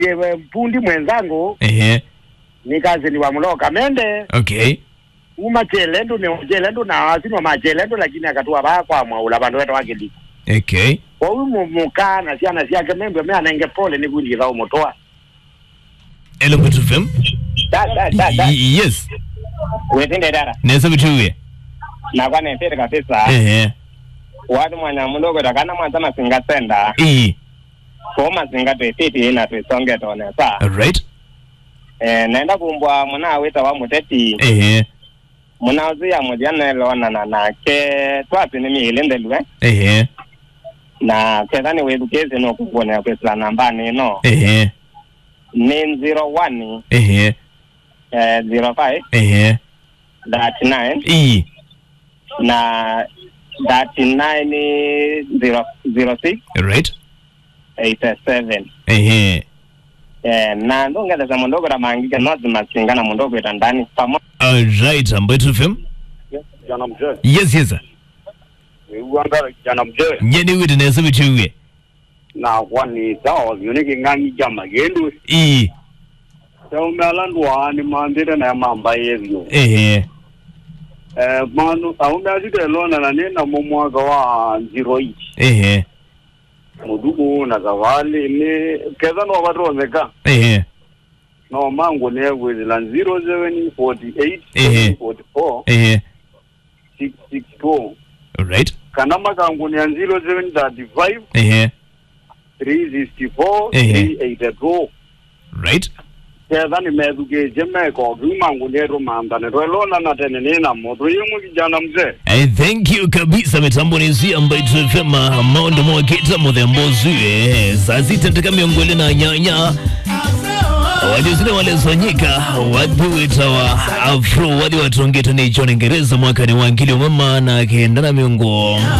pundi mwenzangu ni kazi ni wa Mloka Mende. Okay. Umachelendo na wasino machelendo lakini akatua ba kwa mwaula bandu wetu wake liko. Okay. Kwa huyu mukana siana siake membe mea nenge pole ni kundi za umotoa. Hello Mbeto FM. Da. Yes. Wetende dara. Nesa bituwe. Na kwa nefere kabisa. Watu mwana mdogo takana mwanza masinga senda. Kwa masinga tuifiti ina tuisonge tone saa. Alright. Naenda kumbwa muna weta wa muteti. Muna uzi ya mudiana lona na ke tuwapi nimi hilendelwe. Na kethani wedukezi no kukone ya kwesila nambani no. Ni 01 05 39 na 39 06 right 87 na ndongeza za mundogo na mangike nozi masingana mundogo itandani pamoja. Alright, Mbeto FM. Jana mzee. Yes. Uangara jana mzee. Nyeni wite nesa bituwe. Na wani tao yuniki ngangi jama gendu. Tao mealandwa ni mandira na mamba yevyo. Manu aumazide lona na nena mumwaga wa 08. Mudugu na zawali ni keza no waroneka. No mango newe la 0748 44 662. Alright. Kanama kangu ni 0735 364 382. Right. Keza ni meduke jeme ko mango nero manda ne rolona na tenene na modo yemu kijana mzee. Thank you kabisa metambonezi Mbeto FM Maundo Mwakita Mudhembozue sasita ntaka miongole na nyanya waliozine wale zonyika wadhiwita wa Afro wadi watongeta ni John Ngereza mwaka ni wangili umama na kiendana miongo